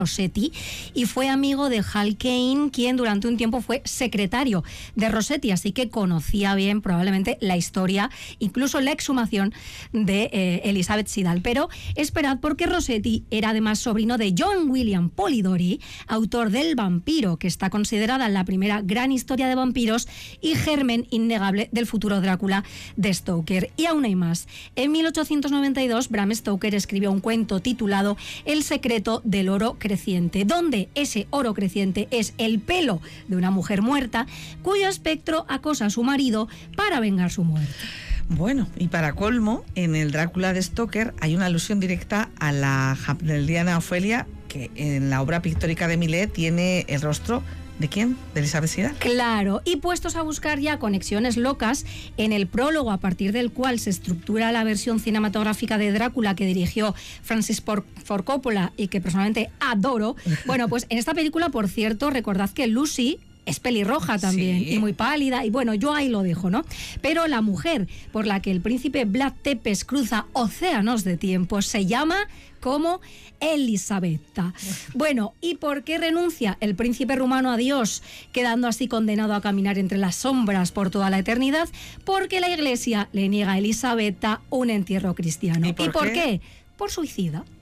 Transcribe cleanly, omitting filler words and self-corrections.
Rossetti, y fue amigo de Hal Caine, quien durante un tiempo fue secretario de Rossetti, así que conocía bien probablemente la historia, incluso la exhumación de Elizabeth Siddal. Pero esperad, porque Rossetti era además sobrino de John William Polidori, autor del Vampiro, que está considerada la primera gran historia de vampiros y germen innegable del futuro Drácula de Stoker. Y aún hay más. En 1892, Bram Stoker escribió un cuento titulado El secreto del oro creciente, donde ese oro creciente es el pelo de una mujer muerta cuyo espectro acosa a su marido para vengar su muerte. Bueno, y para colmo, en el Drácula de Stoker hay una alusión directa a la Hamletiana Ofelia, que en la obra pictórica de Millet tiene el rostro ¿de quién? ¿De Elizabeth Siddal? Claro, y puestos a buscar ya conexiones locas, en el prólogo a partir del cual se estructura la versión cinematográfica de Drácula que dirigió Francis Ford Coppola y que personalmente adoro, bueno, pues en esta película, por cierto, recordad que Lucy es pelirroja también, sí, y muy pálida, y bueno, yo ahí lo dejo, ¿no? Pero la mujer por la que el príncipe Vlad Tepes cruza océanos de tiempo se llama como Elisabetta. Bueno, ¿y por qué renuncia el príncipe rumano a Dios, quedando así condenado a caminar entre las sombras por toda la eternidad? Porque la Iglesia le niega a Elisabetta un entierro cristiano. ¿Y por qué? Por suicida.